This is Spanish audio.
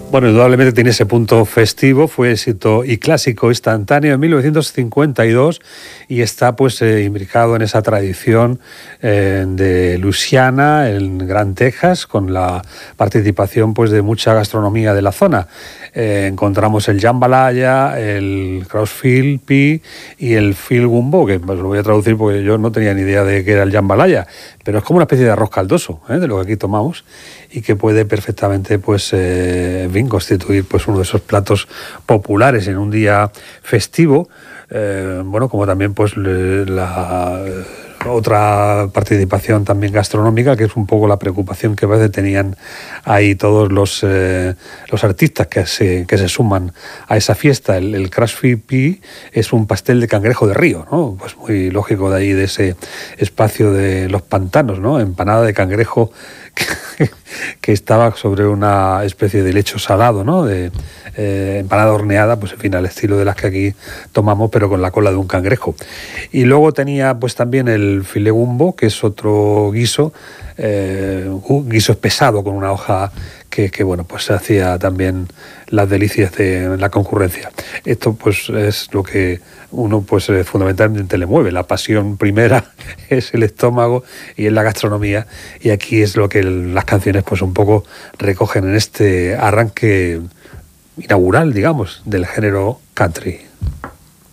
Bueno, indudablemente tiene ese punto festivo, fue éxito y clásico instantáneo en 1952 y está pues imbricado en esa tradición de Louisiana, en Gran Texas, con la participación pues de mucha gastronomía de la zona. Encontramos el jambalaya, el crossfield pea y el field gumbo, que pues, lo voy a traducir porque yo no tenía ni idea de qué era el jambalaya, pero es como una especie de arroz caldoso, de lo que aquí tomamos, y que puede perfectamente pues constituir pues uno de esos platos populares en un día festivo, bueno, como también pues la otra participación también gastronómica, que es un poco la preocupación que a veces tenían ahí todos los artistas que se suman a esa fiesta. El crossfield pea es un pastel de cangrejo de río, ¿no? Pues muy lógico de ahí, de ese espacio de los pantanos, ¿no? Empanada de cangrejo que estaba sobre una especie de lecho salado, ¿no? De empanada horneada, pues en fin, al estilo de las que aquí tomamos, pero con la cola de un cangrejo. Y luego tenía pues también el filet gumbo, que es otro guiso, guiso pesado con una hoja que bueno, pues hacía también las delicias de la concurrencia. Esto pues es lo que uno pues fundamentalmente le mueve. La pasión primera es el estómago y es la gastronomía, y aquí es lo que las canciones pues un poco recogen en este arranque inaugural, digamos, del género country.